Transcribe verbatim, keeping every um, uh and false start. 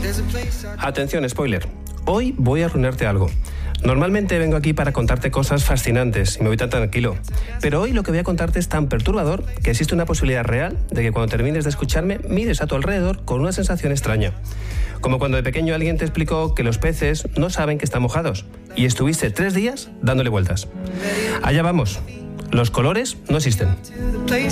Atención, spoiler. Hoy voy a arruinarte algo. Normalmente vengo aquí para contarte cosas fascinantes y me voy tan tranquilo. Pero hoy lo que voy a contarte es tan perturbador que existe una posibilidad real de que cuando termines de escucharme mires a tu alrededor con una sensación extraña. Como cuando de pequeño alguien te explicó que los peces no saben que están mojados y estuviste tres días dándole vueltas. Allá vamos. Los colores no existen.